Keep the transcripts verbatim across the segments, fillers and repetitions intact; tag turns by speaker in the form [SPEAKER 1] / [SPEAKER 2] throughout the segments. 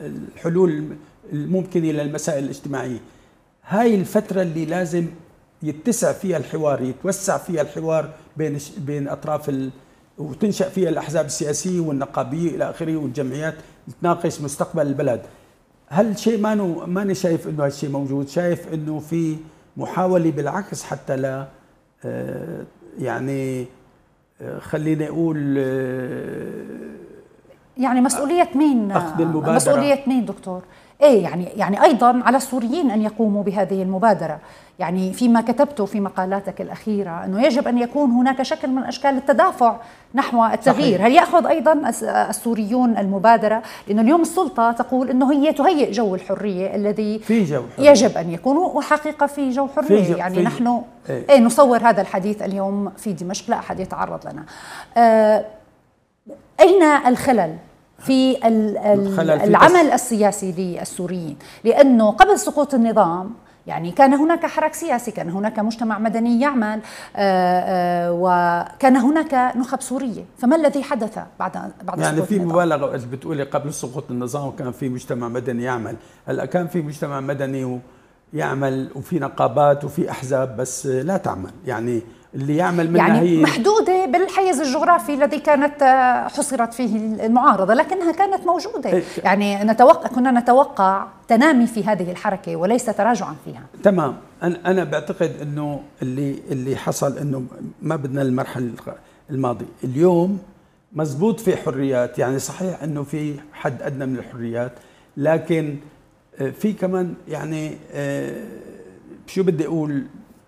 [SPEAKER 1] الحلول الممكنة للمسائل الاجتماعية. هاي الفترة اللي لازم يتسع فيها الحوار، يتوسع فيها الحوار بين بين أطراف ال وتنشأ فيها الأحزاب السياسية والنقابية إلى آخره والجمعيات تناقش مستقبل البلد. هل شيء ما ماني شايف إنه هالشيء موجود؟ شايف إنه في محاولة بالعكس حتى لا يعني خليني أقول
[SPEAKER 2] يعني مسؤولية مين؟
[SPEAKER 1] أخذ المبادرة.
[SPEAKER 2] مسؤولية مين دكتور؟ ايه يعني يعني ايضا على السوريين ان يقوموا بهذه المبادره، يعني فيما كتبته في مقالاتك الاخيره انه يجب ان يكون هناك شكل من اشكال التدافع نحو التغيير. صحيح. هل ياخذ ايضا السوريون المبادره؟ لانه اليوم السلطه تقول انه هي تهيئ جو الحريه الذي
[SPEAKER 1] في جو حرية.
[SPEAKER 2] يجب ان يكون، وحقيقه في جو حريه في جو يعني في نحن ايه. ايه نصور هذا الحديث اليوم في دمشق، لا احد يتعرض لنا. آه اين الخلل في العمل السياسي للسوريين؟ لأنه قبل سقوط النظام يعني كان هناك حراك سياسي، كان هناك مجتمع مدني يعمل، وكان هناك نخب سورية. فما الذي حدث بعد بعد
[SPEAKER 1] يعني
[SPEAKER 2] سقوط
[SPEAKER 1] في
[SPEAKER 2] النظام؟
[SPEAKER 1] مبالغة بتقولي قبل سقوط النظام كان في مجتمع مدني يعمل، هلا كان في مجتمع مدني يعمل وفي نقابات وفي أحزاب بس لا تعمل، يعني اللي يعمل منها
[SPEAKER 2] يعني
[SPEAKER 1] هي
[SPEAKER 2] محدودة بالحيز الجغرافي الذي كانت حصرت فيه المعارضة، لكنها كانت موجودة. يعني نتوقع كنا نتوقع تنامي في هذه الحركة وليس تراجعا فيها.
[SPEAKER 1] تمام. أنا أنا بعتقد إنه اللي اللي حصل إنه ما بدنا المرحلة الماضية. اليوم مزبوط في حريات، يعني صحيح إنه في حد أدنى من الحريات، لكن في كمان يعني شو بدي أقول،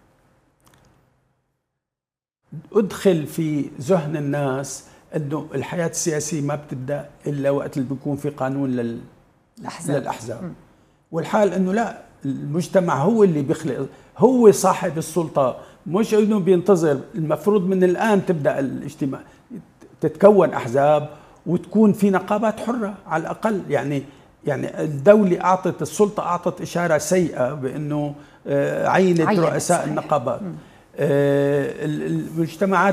[SPEAKER 1] أدخل في ذهن الناس أنه الحياة السياسية ما بتبدأ إلا وقت اللي بيكون في قانون لل...
[SPEAKER 2] الأحزاب.
[SPEAKER 1] للأحزاب م. والحال أنه لا، المجتمع هو اللي بيخلق، هو صاحب السلطة، مش أنه بينتظر. المفروض من الآن تبدأ الاجتماع، تتكون أحزاب وتكون في نقابات حرة على الأقل. يعني يعني الدولة أعطت، السلطة أعطت إشارة سيئة بأنه عينت رؤساء النقابات. م. المجتمعات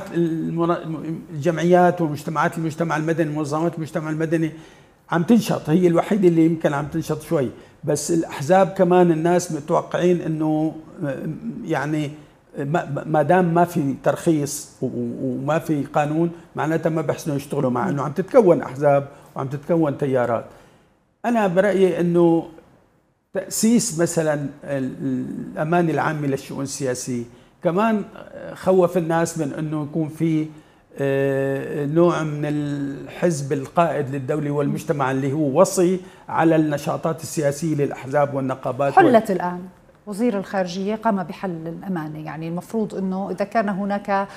[SPEAKER 1] الجمعيات ومجتمعات المجتمع المدني، منظمات المجتمع المدني عم تنشط، هي الوحيدة اللي يمكن عم تنشط شوي. بس الأحزاب كمان الناس متوقعين أنه يعني ما دام ما في ترخيص وما في قانون معناتها ما بحسنوا يشتغلوا، مع أنه عم تتكون أحزاب وعم تتكون تيارات. أنا برأيي أنه تأسيس مثلا الأمانة العامة للشؤون السياسية كمان خوف الناس من أنه يكون في نوع من الحزب القائد للدولة والمجتمع اللي هو وصي على النشاطات السياسية للأحزاب والنقابات.
[SPEAKER 2] حلت الآن وزير الخارجية قام بحل الأمانة، يعني المفروض أنه إذا كان هناك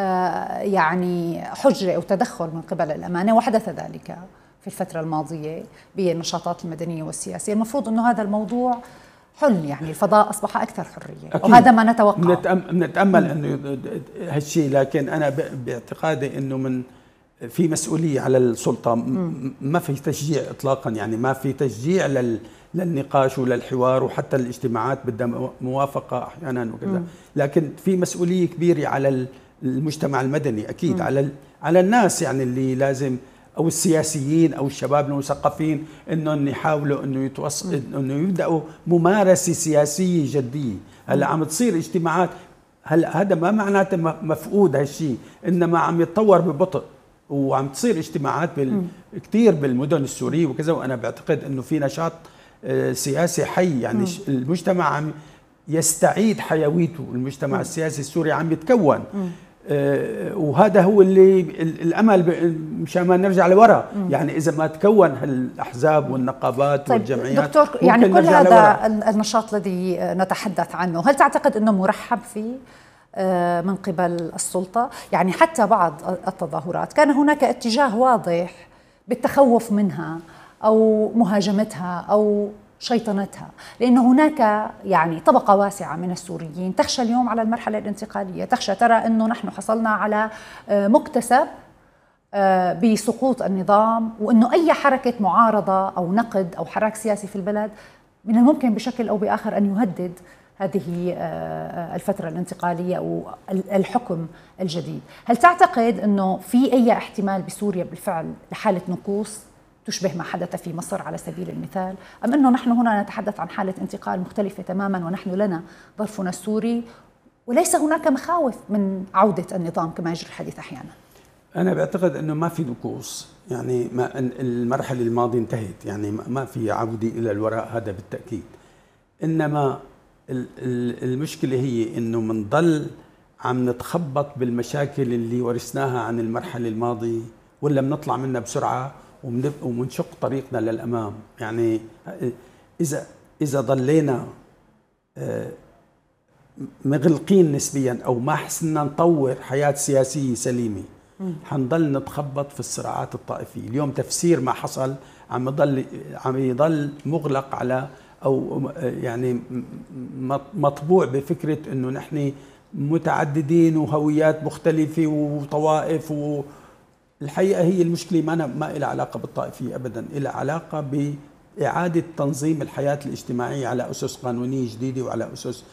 [SPEAKER 2] يعني حجر أو تدخل من قبل الأمانة، وحدث ذلك في الفترة الماضية بالنشاطات المدنية والسياسية، المفروض أنه هذا الموضوع حل، يعني الفضاء أصبح أكثر حرية. أكيد. وهذا ما نتوقع.
[SPEAKER 1] نتأمل أنه هالشيء، لكن أنا باعتقادي أنه من في مسؤولية على السلطة، ما في تشجيع إطلاقا، يعني ما في تشجيع لل للنقاش وللحوار، وحتى الاجتماعات بدها موافقة أحيانا وكذا، لكن في مسؤولية كبيرة على المجتمع المدني أكيد. م. على على الناس يعني اللي لازم، أو السياسيين أو الشباب المثقفين، إنهم يحاولوا إنه يتوصل، إنه يبدأوا ممارسة سياسية جدية. هلا عم تصير اجتماعات، هلا هذا ما معناته مفقود هالشيء، إنما عم يتطور ببطء، وعم تصير اجتماعات بال... كثير بالمدن السورية وكذا. وأنا بعتقد إنه في نشاط سياسي حي، يعني م. المجتمع عم يستعيد حيويته، المجتمع السياسي السوري عم يتكون. م. آه وهذا هو اللي الامل، مشان ما نرجع لورا. يعني اذا ما تكون هالاحزاب والنقابات. طيب والجمعيات
[SPEAKER 2] دكتور، يعني كل هذا النشاط الذي نتحدث عنه، هل تعتقد انه مرحب فيه آه من قبل السلطه؟ يعني حتى بعض التظاهرات كان هناك اتجاه واضح بالتخوف منها او مهاجمتها او شيطنتها، لأن هناك يعني طبقة واسعة من السوريين تخشى اليوم على المرحلة الانتقالية، تخشى ترى أنه نحن حصلنا على مكتسب بسقوط النظام، وأنه أي حركة معارضة أو نقد أو حراك سياسي في البلد من الممكن بشكل أو بآخر أن يهدد هذه الفترة الانتقالية أو الحكم الجديد. هل تعتقد أنه في أي احتمال بسوريا بالفعل لحالة نكوص تشبه ما حدث في مصر على سبيل المثال، أم أنه نحن هنا نتحدث عن حالة انتقال مختلفة تماما ونحن لنا ظرفنا السوري وليس هناك مخاوف من عودة النظام كما يجري الحديث أحيانا؟
[SPEAKER 1] أنا بعتقد أنه ما في نكوص، يعني ما المرحلة الماضية انتهت، يعني ما في عودة إلى الوراء، هذا بالتأكيد. إنما المشكلة هي أنه منضل عم نتخبط بالمشاكل اللي ورثناها عن المرحلة الماضية، ولا بنطلع منها بسرعة ومنشق طريقنا للأمام. يعني إذا إذا ضلينا مغلقين نسبيا أو ما حسنا نطور حياة سياسية سليمة، حنضل نتخبط في الصراعات الطائفية. اليوم تفسير ما حصل عم يضل عم يضل مغلق على أو يعني مطبوع بفكرة إنه نحن متعددين وهويات مختلفة وطوائف. والحقيقة هي المشكلة ما ما لها علاقة بالطائفية أبدا، لها علاقة بإعادة تنظيم الحياة الاجتماعية على أسس قانونية جديدة وعلى أسس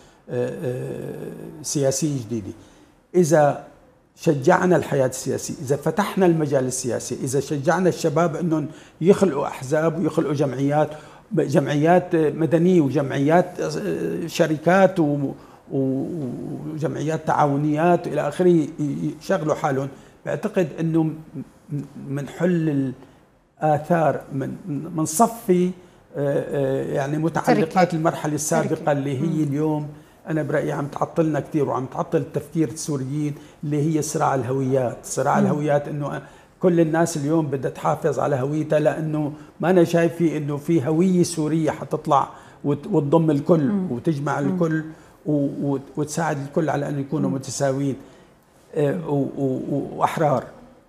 [SPEAKER 1] سياسية جديدة. إذا شجعنا الحياة السياسية، إذا فتحنا المجال السياسي، إذا شجعنا الشباب أنهم يخلقوا أحزاب ويخلقوا جمعيات جمعيات مدنية وجمعيات شركات وجمعيات تعاونيات إلى آخره يشغلوا حالهم، بعتقد أنه منحل الآثار، من منصفي يعني متعلقات المرحلة السابقة اللي هي اليوم أنا برأيي عم تعطلنا كثير وعم تعطل التفكير السوريين، اللي هي صراع الهويات. صراع مم. الهويات إنه كل الناس اليوم بدها تحافظ على هويتها، لأنه ما أنا شايفة إنه في هوية سورية حتطلع وتضم الكل مم. وتجمع مم. الكل وتساعد الكل على أن يكونوا مم. متساويين وأحرار.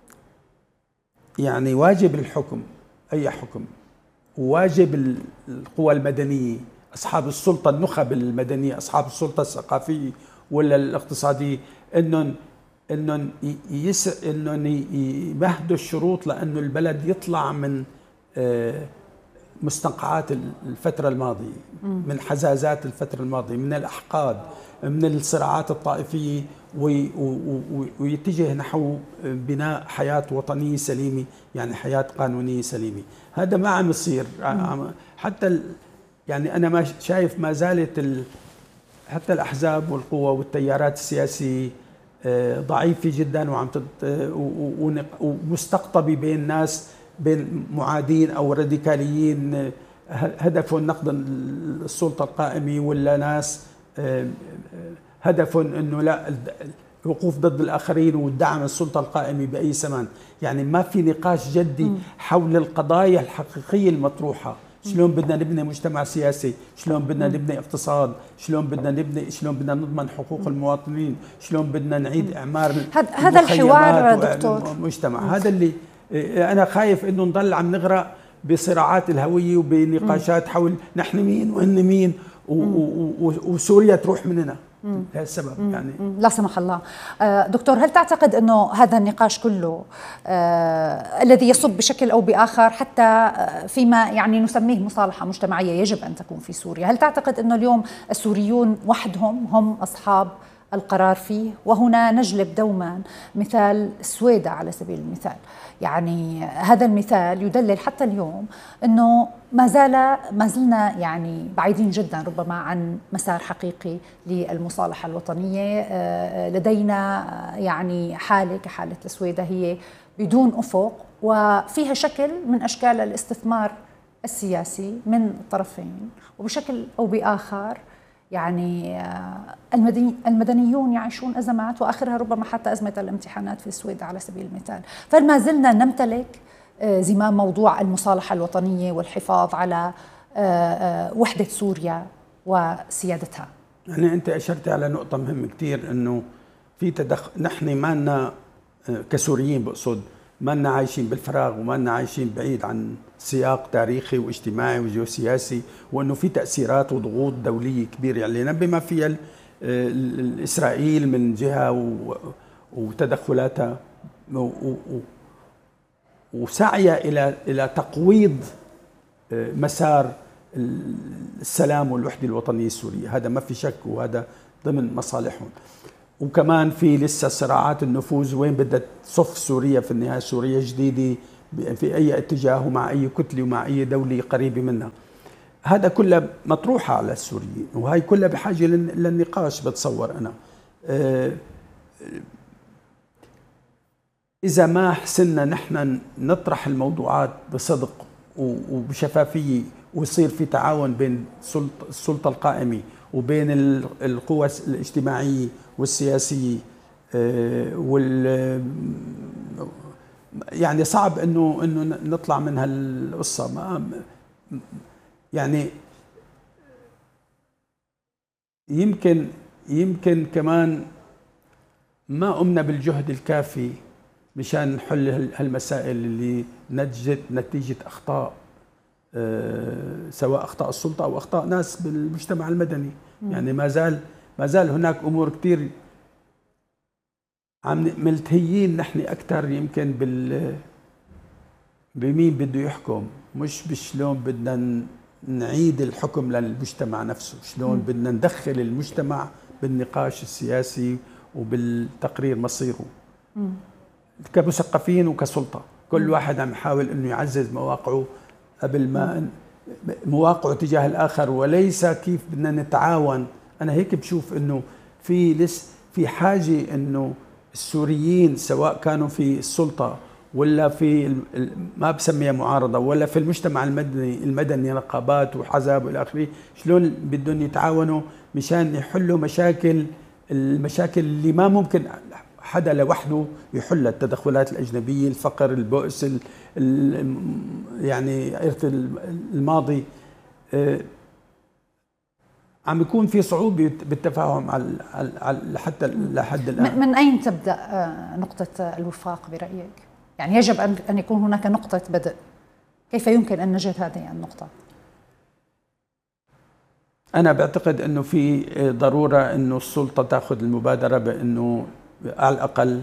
[SPEAKER 1] يعني واجب الحكم، أي حكم، وواجب القوى المدنية، أصحاب السلطة، النخب المدنية، أصحاب السلطة الثقافية ولا الاقتصادية، إنهم إنهم يس إنهم يمهدوا الشروط لأنه البلد يطلع من مستنقعات الفترة الماضية، من حزازات الفترة الماضية، من الأحقاد، من الصراعات الطائفية، ويتجه نحو بناء حياة وطنية سليمة، يعني حياة قانونية سليمة. هذا ما عم يصير. حتى يعني أنا ما شايف ما زالت حتى الأحزاب والقوى والتيارات السياسية ضعيفة جدا وعم ومستقطبة بين ناس، بين معادين أو راديكاليين هدفهم نقد السلطة القائمة، ولا ناس هدفهم أنه لا الوقوف ضد الآخرين والدعم السلطة القائمة بأي ثمن. يعني ما في نقاش جدي حول القضايا الحقيقية المطروحة. شلون بدنا نبني مجتمع سياسي، شلون بدنا نبني اقتصاد، شلون بدنا نبني شلون بدنا نضمن حقوق المواطنين، شلون بدنا نعيد إعمار
[SPEAKER 2] هذا الحوار دكتور
[SPEAKER 1] المجتمع. هذا اللي أنا خايف إنه نضل عم نغرق بصراعات الهوية وبنقاشات حول نحن مين وإن مين وسوريا تروح مننا. هذا السبب يعني
[SPEAKER 2] لا سمح الله. دكتور، هل تعتقد أنه هذا النقاش كله آه الذي يصب بشكل أو بآخر حتى فيما يعني نسميه مصالحة مجتمعية يجب أن تكون في سوريا، هل تعتقد أنه اليوم السوريون وحدهم هم أصحاب القرار فيه؟ وهنا نجلب دوما مثال السويدة على سبيل المثال. يعني هذا المثال يدلل حتى اليوم أنه ما زال ما زلنا يعني بعيدين جدا ربما عن مسار حقيقي للمصالحة الوطنية. لدينا يعني حالة كحالة السويدة هي بدون أفق وفيها شكل من أشكال الاستثمار السياسي من الطرفين، وبشكل أو بآخر يعني المدنيون يعيشون أزمات وآخرها ربما حتى أزمة الامتحانات في السويد على سبيل المثال. فما زلنا نمتلك زمام موضوع المصالحة الوطنية والحفاظ على وحدة سوريا وسيادتها.
[SPEAKER 1] يعني أنت أشرت على نقطة مهمة كتير، أنه في تدخل. نحن ما لنا كسوريين بقصد ما لنا عايشين بالفراغ وما لنا عايشين بعيد عن سياق تاريخي واجتماعي وجيوسياسي، وأنه في تأثيرات وضغوط دولية كبيرة علينا بما فيها إسرائيل من جهة وتدخلاتها وسعيها إلى إلى تقويض مسار السلام والوحدة الوطنية السورية. هذا ما في شك، وهذا ضمن مصالحهم. وكمان في لسه صراعات النفوذ، وين بدها تصف سوريا في النهاية، سوريا جديدة في أي اتجاه ومع أي كتلة ومع أي دولة قريبة منها. هذا كله مطروحة على السوريين، وهي كلها بحاجة للنقاش بتصور أنا. إذا ما حسنا نحن نطرح الموضوعات بصدق وبشفافية، ويصير في تعاون بين السلطة القائمة وبين القوى الاجتماعية والسياسية، وال يعني صعب انه انه نطلع من هالقصة. ما يعني يمكن يمكن كمان ما قمنا بالجهد الكافي مشان نحل هالمسائل اللي نتجت نتيجة أخطاء، أه سواء أخطاء السلطة أو أخطاء ناس بالمجتمع المدني. م. يعني ما زال ما زال هناك أمور كثير عم ملتهيين نحن أكثر يمكن بال بمين بده يحكم، مش بشلون بدنا نعيد الحكم للمجتمع نفسه، شلون م. بدنا ندخل المجتمع بالنقاش السياسي وبالتقرير مصيره. م. كمثقفين وكسلطة كل واحد عم يحاول انه يعزز مواقعه قبل ما مواقعه تجاه الاخر، وليس كيف بدنا نتعاون. انا هيك بشوف انه في لس في حاجة انه السوريين سواء كانوا في السلطة ولا في ما بسميها معارضة ولا في المجتمع المدني المدني نقابات وحزب والى اخره، شلون بدهم يتعاونوا مشان يحلوا مشاكل المشاكل اللي ما ممكن حدا لوحده يحل. التدخلات الأجنبية، الفقر، البؤس، ال ال يعني إرث الماضي. آه عم يكون في صعوبة بالتفاهم على على حتى لحد الآن.
[SPEAKER 2] من أين تبدأ نقطة الوفاق برأيك؟ يعني يجب أن يكون هناك نقطة بدء، كيف يمكن أن نجد هذه النقطة؟
[SPEAKER 1] أنا بعتقد أنه في ضرورة أنه السلطة تأخذ المبادرة بأنه على الأقل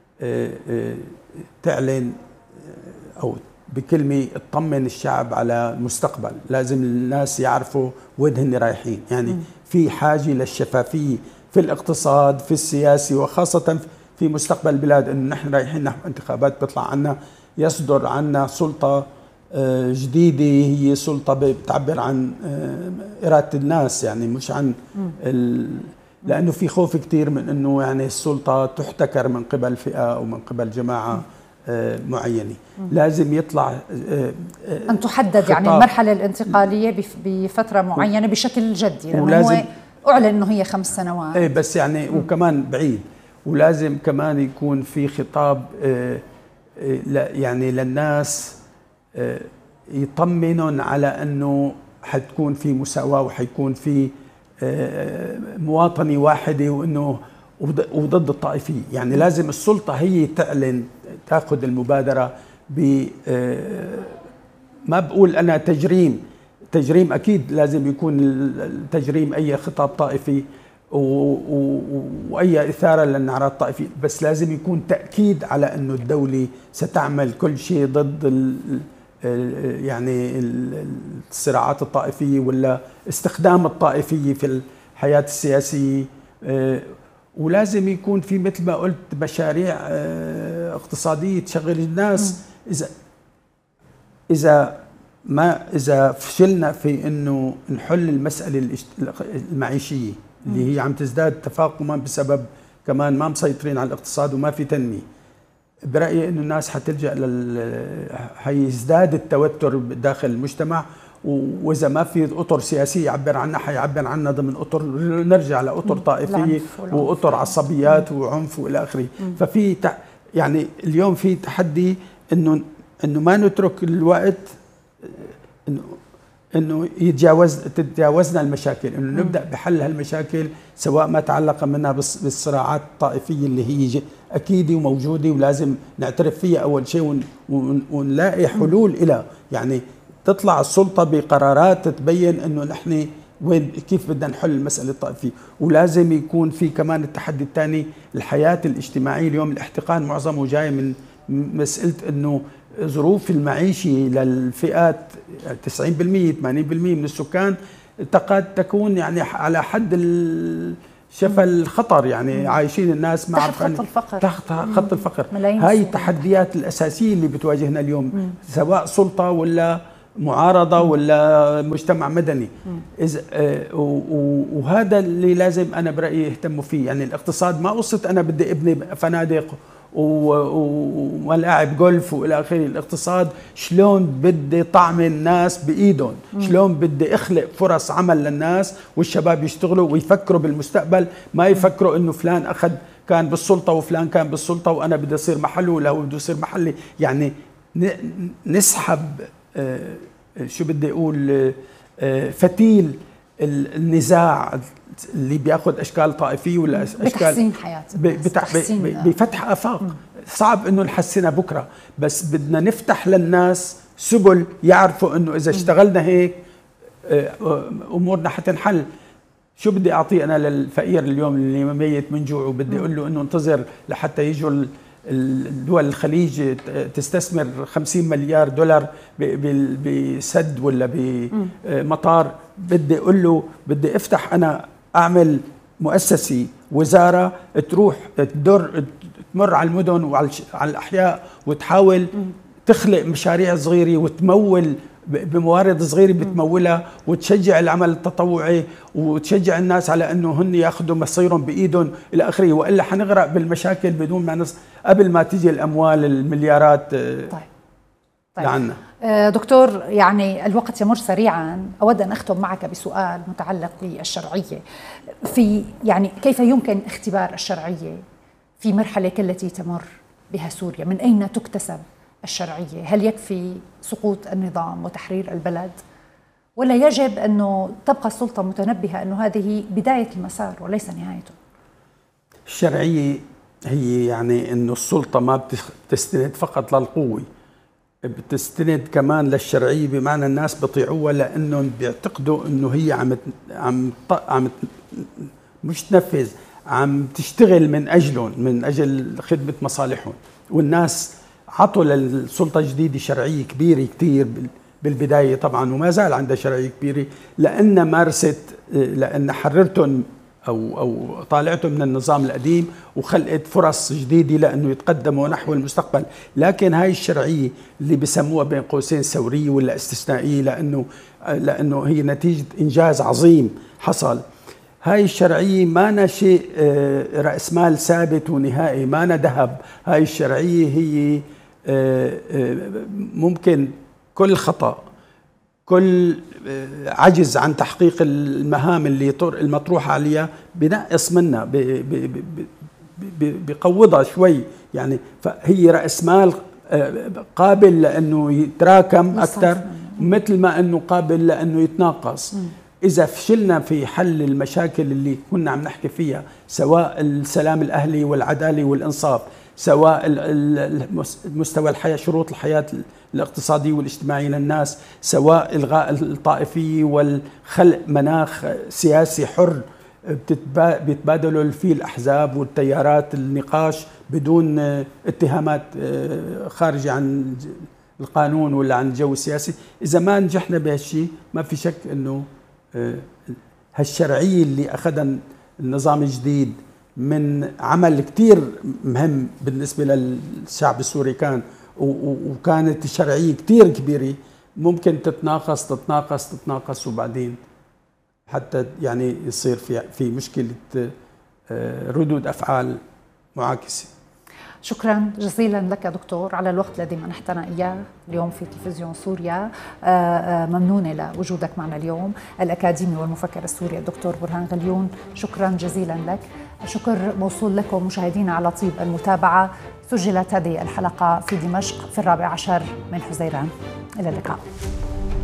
[SPEAKER 1] تعلن أو بكلمة تطمن الشعب على المستقبل. لازم الناس يعرفوا وين هن رايحين. يعني م. في حاجة للشفافية في الاقتصاد، في السياسي، وخاصة في مستقبل البلاد. إنه نحن رايحين نحو انتخابات بيطلع عنا يصدر عنا سلطة جديدة، هي سلطة بتعبر عن إرادة الناس، يعني مش عن ال لأنه في خوف كتير من أنه يعني السلطة تحتكر من قبل فئة أو من قبل جماعة معينة. لازم يطلع
[SPEAKER 2] أن تحدد يعني المرحلة الانتقالية بفترة معينة بشكل جدي، لأنه هو أعلن أنه هي خمس سنوات.
[SPEAKER 1] إيه بس يعني م. وكمان بعيد، ولازم كمان يكون في خطاب يعني للناس يطمنون على أنه حتكون في مساواة وحيكون في مواطنة واحدة وانه وضد الطائفية. يعني لازم السلطة هي تعلن تاخذ المبادرة ب ما بقول انا تجريم تجريم اكيد لازم يكون التجريم اي خطاب طائفي واي اثارة للنعرات الطائفية، بس لازم يكون تأكيد على انه الدولة ستعمل كل شيء ضد يعني الصراعات الطائفية ولا استخدام الطائفية في الحياة السياسية. ولازم يكون في مثل ما قلت مشاريع اقتصادية تشغل الناس. إذا إذا ما إذا فشلنا في إنه نحل المسألة المعيشية اللي هي عم تزداد تفاقما بسبب كمان ما مسيطرين على الاقتصاد وما في تنمية، برأيي إنه الناس حتلجأ لل حيزداد التوتر داخل المجتمع. وإذا ما في أطر سياسية يعبر عنها حيعبر عنها ضمن أطر، نرجع لأطر طائفية وأطر عصبيات وعنف وإلى آخره. ففي يعني اليوم في تحدي إنه إنه ما نترك الوقت إنه إنه يتجاوز تتجاوزنا المشاكل، إنه نبدأ بحل هالمشاكل سواء ما تعلق منها بالصراعات الطائفية اللي هي أكيدة وموجودة ولازم نعترف فيها أول شيء ونلاقي حلول إلى يعني تطلع السلطة بقرارات تبين إنه نحن وين كيف بدنا نحل المسألة الطائفية. ولازم يكون في كمان التحدي الثاني الحياة الاجتماعية. اليوم الاحتقان معظمه جاي من مسألة إنه ظروف المعيشة للفئات تسعين بالمئة ثمانين بالمئة من السكان تقد تكون يعني على حد شاف الخطر، يعني مم. عايشين الناس
[SPEAKER 2] ما تحت خط الفقر،
[SPEAKER 1] تحت خط الفقر. هاي التحديات الأساسية اللي بتواجهنا اليوم، مم. سواء سلطة ولا معارضة مم. ولا مجتمع مدني. إذا آه وهذا اللي لازم أنا برأيي يهتموا فيه. يعني الاقتصاد ما قصة أنا بدي ابني فنادق وملاعب جولف والى اخره. الاقتصاد شلون بدي طعم الناس بايدهم، شلون بدي اخلق فرص عمل للناس والشباب يشتغلوا ويفكروا بالمستقبل، ما يفكروا انه فلان اخذ كان بالسلطه وفلان كان بالسلطه وانا بدي اصير محله ولا هو بده يصير محلي. يعني نسحب آه شو بدي اقول آه فتيل النزاع اللي بياخذ اشكال طائفيه ولا اشكال
[SPEAKER 2] بتحسين حياه
[SPEAKER 1] بفتح افاق. مم. صعب انه نحسنها بكره، بس بدنا نفتح للناس سبل يعرفوا انه اذا اشتغلنا هيك امورنا حتنحل. شو بدي اعطيه انا للفقير اليوم اللي ميت من جوع وبدي اقول له انه انتظر لحتى يجوا الدول الخليج تستثمر خمسين مليار دولار بسد ولا بمطار؟ بدي اقول له بدي افتح انا اعمل مؤسسه وزاره تروح تدر تمر على المدن وعلى الاحياء وتحاول تخلق مشاريع صغيره وتمول بموارد صغيره بتمولها وتشجع العمل التطوعي وتشجع الناس على انه هن ياخذوا مصيرهم بايدهم الى اخره، والا حنغرق بالمشاكل بدون ما نص قبل ما تيجي الاموال المليارات. طيب
[SPEAKER 2] طيب لعنا. دكتور، يعني الوقت يمر سريعا، اود ان اختم معك بسؤال متعلق بالشرعيه. في يعني كيف يمكن اختبار الشرعيه في مرحله التي تمر بها سوريا؟ من اين تكتسب الشرعيه؟ هل يكفي سقوط النظام وتحرير البلد، ولا يجب انه تبقى السلطه متنبهه انه هذه بدايه المسار وليس نهايته؟
[SPEAKER 1] الشرعيه هي يعني انه السلطه ما بتستند فقط للقوه، بتستند كمان للشرعيه، بمعنى الناس بيطيعوها لانهم بيعتقدوا انه هي عم عم عم مش تنفذ، عم تشتغل من اجلهم، من اجل خدمه مصالحهم. والناس عطوا للسلطه الجديده شرعيه كبيره كثير بالبدايه طبعا، وما زال عندها شرعيه كبيره لان مارست، لان حررتهم او او طالعتهم من النظام القديم وخلقت فرص جديده لانه يتقدموا نحو المستقبل. لكن هاي الشرعيه اللي بسموها بين قوسين ثوريه ولا استثنائيه لانه لانه هي نتيجه انجاز عظيم حصل. هاي الشرعيه ما شيء راس مال ثابت ونهائي، ما ذهب. هاي الشرعيه هي ممكن كل خطأ، كل عجز عن تحقيق المهام اللي المطروحة عليها بنقص منها، بقوضها شوي. يعني فهي رأس مال قابل لأنه يتراكم أكثر، مثل ما أنه قابل لأنه يتناقص. إذا فشلنا في حل المشاكل اللي كنا عم نحكي فيها، سواء السلام الأهلي والعدالة والإنصاف، سواء مستوى الحياة، شروط الحياة الاقتصادية والاجتماعية للناس، سواء إلغاء الطائفية والخلق مناخ سياسي حر بيتبادلوا فيه الأحزاب والتيارات النقاش بدون اتهامات خارجة عن القانون ولا عن الجو السياسي. إذا ما نجحنا بهالشيء ما في شك أنه هالشرعية اللي أخذها النظام الجديد من عمل كتير مهم بالنسبة للشعب السوري كان، وكانت الشرعية كتير كبيرة، ممكن تتناقص تتناقص تتناقص وبعدين حتى يعني يصير في في مشكلة ردود أفعال معاكسة.
[SPEAKER 2] شكرا جزيلا لك دكتور على الوقت الذي منحتنا إياه اليوم في تلفزيون سوريا. ممنونة لوجودك معنا اليوم. الأكاديمي والمفكر السوري الدكتور برهان غليون، شكرا جزيلا لك. شكر موصول لكم مشاهدينا على طيب المتابعة. سجلت هذه الحلقة في دمشق في الرابع عشر من حزيران. إلى اللقاء.